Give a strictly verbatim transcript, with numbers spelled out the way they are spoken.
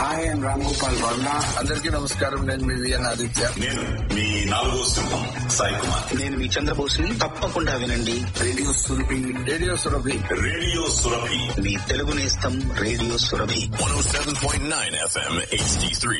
Hi I'm Ram Gopal Varma. అందరికీ నమస్కారం. నేను మీ విఎన్ ఆదిత్య. నేను మీ నాలుగో సింహం సాయి కుమార్. నేను మీ చంద్రబోస్ని. తప్పకుండా వినండి radio Surabhi. Radio Surabhi. Radio Surabhi. మీ తెలుగు నేస్తం radio Surabhi. one oh seven point nine F M H D three.